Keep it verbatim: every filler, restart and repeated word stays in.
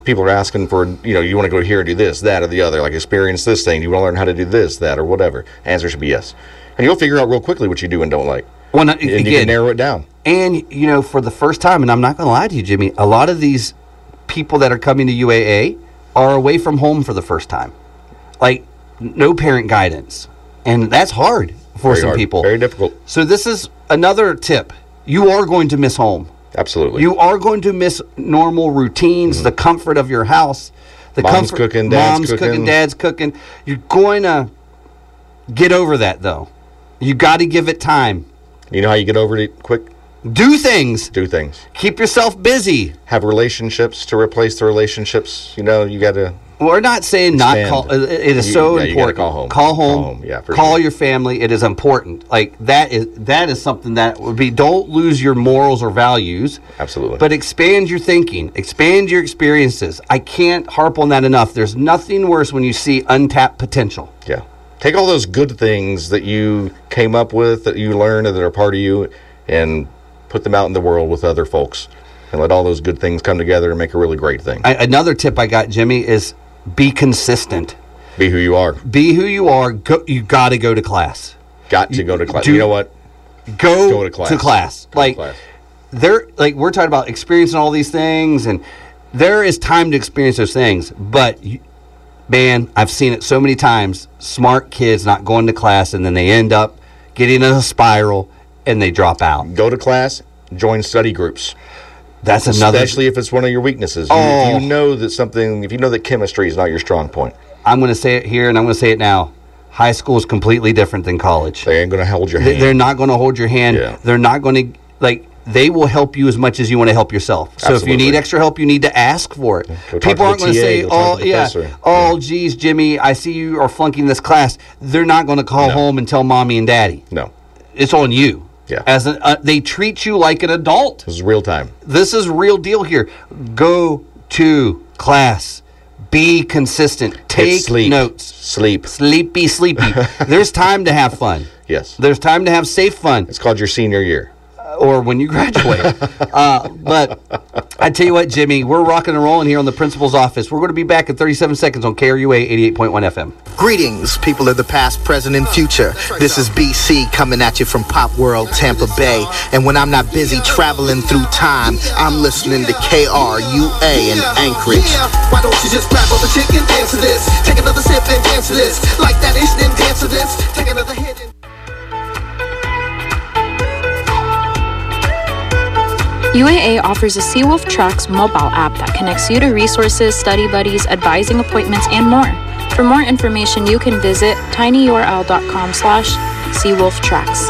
People are asking for, you know, you want to go here and do this, that, or the other, like experience this thing. You want to learn how to do this, that, or whatever. Answer should be yes. And you'll figure out real quickly what you do and don't like. Well, and again, you can narrow it down. And, you know, for the first time, and I'm not going to lie to you, Jimmy, a lot of these people that are coming to U A A are away from home for the first time. Like, no parent guidance. And that's hard for Very some hard. people. Very difficult. So this is another tip. You are going to miss home. Absolutely. You are going to miss normal routines, mm-hmm. the comfort of your house. The mom's comfort, cooking, dad's mom's cooking. cooking, dad's cooking. You're going to get over that, though. You got to give it time. You know how you get over it quick? Do things. Do things. Keep yourself busy. Have relationships to replace the relationships. You know, you got to. We're not saying expand. not call. It is you, so yeah, important. You gotta call home. Call home. Call home. Yeah, for call sure. your family. It is important. Like that is that is something that would be. Don't lose your morals or values. Absolutely. But expand your thinking. Expand your experiences. I can't harp on that enough. There's nothing worse when you see untapped potential. Yeah. Take all those good things that you came up with, that you learned, that are part of you, and put them out in the world with other folks. And let all those good things come together and make a really great thing. I, another tip I got, Jimmy, is be consistent. Be who you are. Be who you are. Go, you got to go to class. Got to go to class. Do, you know what? Go, go to class. To class. Go like, to class. There, like we're talking about experiencing all these things, and there is time to experience those things. But, you, man, I've seen it so many times. Smart kids not going to class, and then they end up getting in a spiral, and they drop out. Go to class. Join study groups. That's another. Especially if it's one of your weaknesses. You, Oh. if you know that something, if you know that chemistry is not your strong point. I'm going to say it here, and I'm going to say it now. High school is completely different than college. They ain't going to hold your They- hand. They're not going to hold your hand. Yeah. They're not going to, like, they will help you as much as you want to help yourself. So if Absolutely. you need extra help, you need to ask for it. Go talk People to aren't the going to T A, say, go talk oh, to the yeah, professor. oh, Yeah. geez, Jimmy, I see you are flunking this class. They're not going to call No. home and tell mommy and daddy. No. It's on you. Yeah. As an, uh, they treat you like an adult. This is real time. This is real deal here. Go to class. Be consistent. Take sleep. notes. Sleep. Sleepy, sleepy. There's time to have fun. Yes. There's time to have safe fun. It's called your senior year. Or when you graduate. uh, but I tell you what, Jimmy, we're rocking and rolling here on the principal's office. We're going to be back in thirty-seven seconds on K R U A eighty-eight point one F M. Greetings, people of the past, present, and future. This is B C coming at you from Pop World, Tampa Bay. And when I'm not busy traveling through time, I'm listening to K R U A in Anchorage. Yeah, why don't you just grab up a chick and dance to this? Take another sip and dance to this. Like that ish, then dance to this. Take another hit and... U A A offers a Seawolf Tracks mobile app that connects you to resources, study buddies, advising appointments, and more. For more information, you can visit tinyurl.com slash Seawolf Tracks.